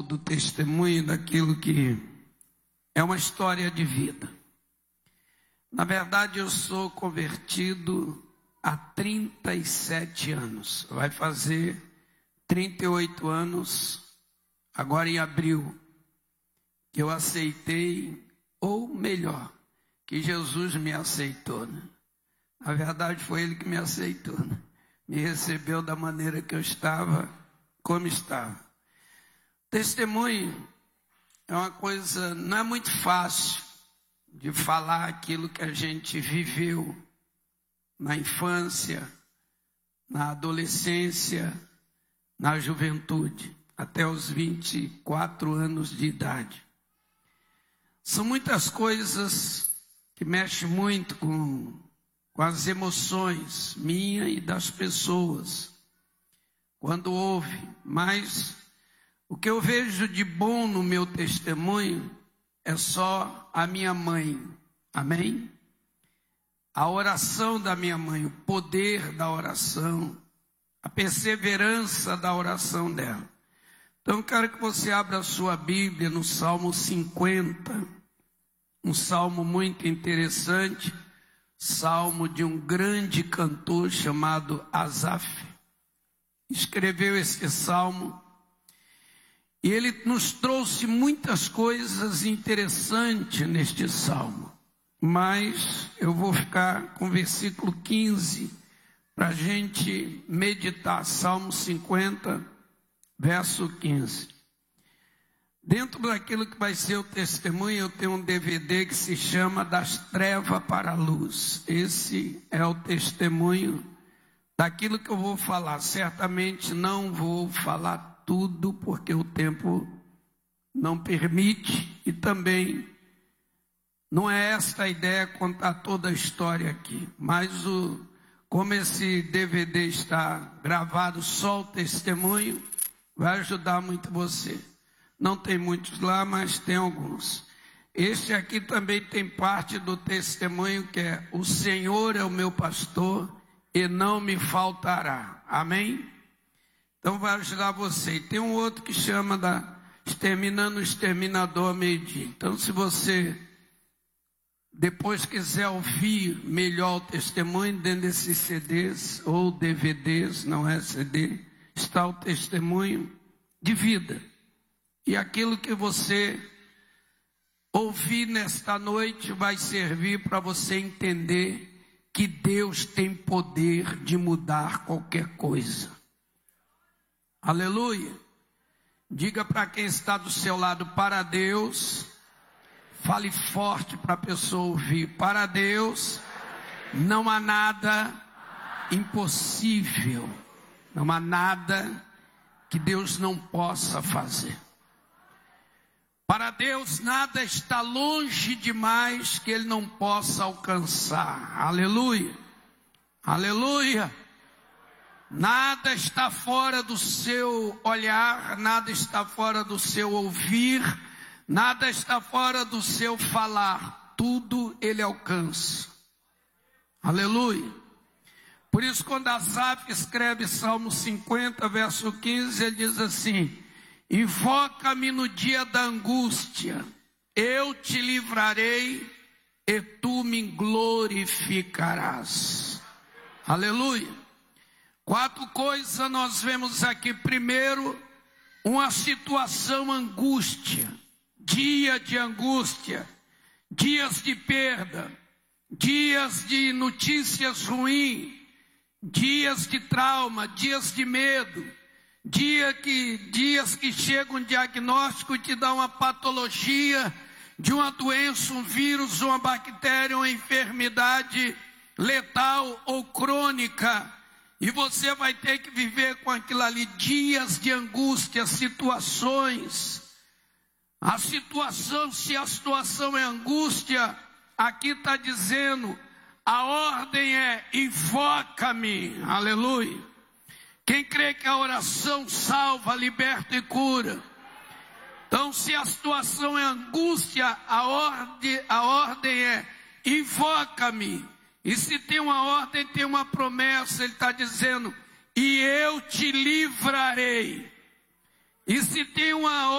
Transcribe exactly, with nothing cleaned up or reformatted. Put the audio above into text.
do testemunho daquilo que é uma história de vida. Na verdade, eu sou convertido há trinta e sete anos. Vai fazer trinta e oito anos, agora em abril, que eu aceitei, ou melhor, que Jesus me aceitou, né? Na verdade, foi Ele que me aceitou, né? Me recebeu da maneira que eu estava, como estava. Testemunho é uma coisa, não é muito fácil de falar aquilo que a gente viveu na infância, na adolescência, na juventude, até os vinte e quatro anos de idade. São muitas coisas que mexem muito com, com as emoções minha e das pessoas, quando ouve. Mas o que eu vejo de bom no meu testemunho é só a minha mãe, amém? A oração da minha mãe, o poder da oração, a perseverança da oração dela. Então eu quero que você abra a sua Bíblia no Salmo cinquenta, um salmo muito interessante, salmo de um grande cantor chamado Asaf. Escreveu esse salmo e ele nos trouxe muitas coisas interessantes neste salmo. Mas eu vou ficar com o versículo quinze para a gente meditar. Salmo cinquenta, verso quinze. Dentro daquilo que vai ser o testemunho, eu tenho um D V D que se chama Das Trevas para a Luz. Esse é o testemunho daquilo que eu vou falar. Certamente não vou falar tudo, porque o tempo não permite, e também não é esta a ideia, contar toda a história aqui. Mas o, como esse D V D está gravado só o testemunho, vai ajudar muito você. Não tem muitos lá, mas tem alguns. Este aqui também tem parte do testemunho, que é: o Senhor é o meu pastor e não me faltará. Amém? Então vai ajudar você. E tem um outro que chama da Exterminando o Exterminador ao meio-dia. Então, se você depois quiser ouvir melhor o testemunho, dentro desses C Ds ou D V Ds, não é C D, está o testemunho de vida. E aquilo que você ouvir nesta noite vai servir para você entender que Deus tem poder de mudar qualquer coisa. Aleluia. Diga para quem está do seu lado: para Deus. Fale forte para a pessoa ouvir: para Deus não há nada impossível. Não há nada que Deus não possa fazer. Para Deus nada está longe demais que Ele não possa alcançar. Aleluia. Aleluia. Nada está fora do seu olhar, nada está fora do seu ouvir, nada está fora do seu falar. Tudo Ele alcança. Aleluia. Por isso, quando Asaf escreve Salmo cinquenta, verso quinze, ele diz assim: invoca-me no dia da angústia, eu te livrarei e tu me glorificarás. Aleluia. Quatro coisas nós vemos aqui. Primeiro, uma situação angústia, dia de angústia, dias de perda, dias de notícias ruins, dias de trauma, dias de medo, dia que, dias que chega um diagnóstico e te dá uma patologia de uma doença, um vírus, uma bactéria, uma enfermidade letal ou crônica, e você vai ter que viver com aquilo ali. Dias de angústia, situações. A situação, se a situação é angústia, aqui está dizendo, a ordem é: invoca-me. Aleluia. Quem crê que a oração salva, liberta e cura? Então, se a situação é angústia, a ordem, a ordem é: invoca-me. E se tem uma ordem, tem uma promessa. Ele está dizendo: e eu te livrarei. E se tem uma